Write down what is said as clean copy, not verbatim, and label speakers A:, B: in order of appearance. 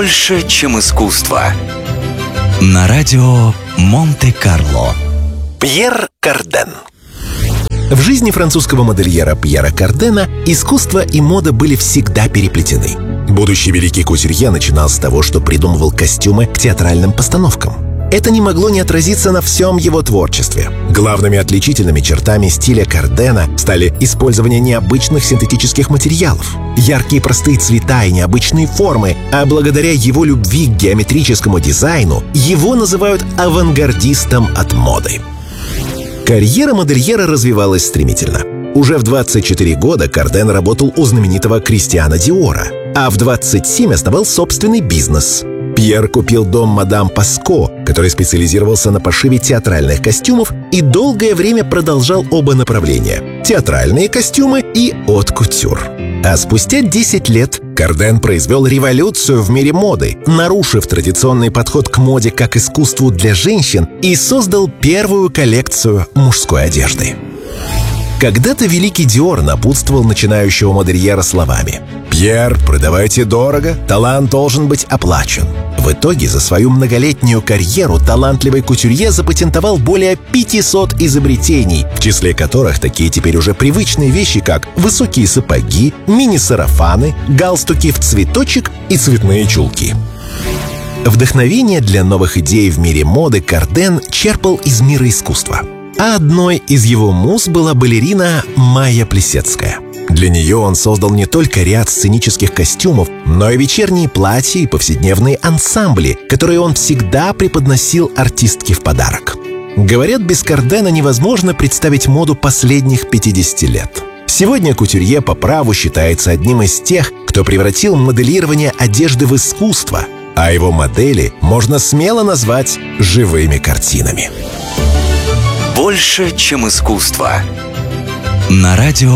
A: Больше, чем искусство.
B: На радио Монте-Карло.
C: Пьер Карден. В жизни французского модельера Пьера Кардена искусство и мода были всегда переплетены. Будущий великий кутюрье начинал с того, что придумывал костюмы к театральным постановкам. Это не могло не отразиться на всем его творчестве. Главными отличительными чертами стиля Кардена стали использование необычных синтетических материалов, яркие простые цвета и необычные формы, а благодаря его любви к геометрическому дизайну его называют авангардистом от моды. Карьера модельера развивалась стремительно. Уже в 24 года Карден работал у знаменитого Кристиана Диора, а в 27 основал собственный бизнес. Пьер купил дом мадам Паско, который специализировался на пошиве театральных костюмов, и долгое время продолжал оба направления – театральные костюмы и от-кутюр. А спустя 10 лет Карден произвел революцию в мире моды, нарушив традиционный подход к моде как искусству для женщин, и создал первую коллекцию мужской одежды. Когда-то великий Диор напутствовал начинающего модельера словами: «Пьер, продавайте дорого, талант должен быть оплачен». В итоге за свою многолетнюю карьеру талантливый кутюрье запатентовал более 500 изобретений, в числе которых такие теперь уже привычные вещи, как высокие сапоги, мини-сарафаны, галстуки в цветочек и цветные чулки. Вдохновение для новых идей в мире моды Карден черпал из мира искусства. А одной из его муз была балерина Майя Плисецкая. Для нее он создал не только ряд сценических костюмов, но и вечерние платья и повседневные ансамбли, которые он всегда преподносил артистке в подарок. Говорят, без Кардена невозможно представить моду последних 50 лет. Сегодня кутюрье по праву считается одним из тех, кто превратил моделирование одежды в искусство, а его модели можно смело назвать живыми картинами.
A: Больше, чем искусство.
B: На радио